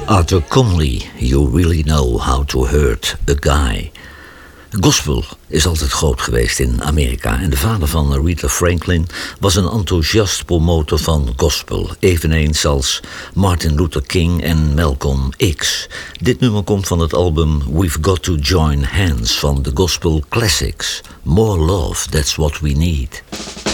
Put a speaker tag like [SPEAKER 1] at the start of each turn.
[SPEAKER 1] Arthur Conley, You Really Know How to Hurt a Guy. Gospel is altijd groot geweest in Amerika en de vader van Aretha Franklin was een enthousiast promotor van gospel, eveneens als Martin Luther King en Malcolm X. Dit nummer komt van het album We've Got to Join Hands van de Gospel Classics. More love, that's what we need.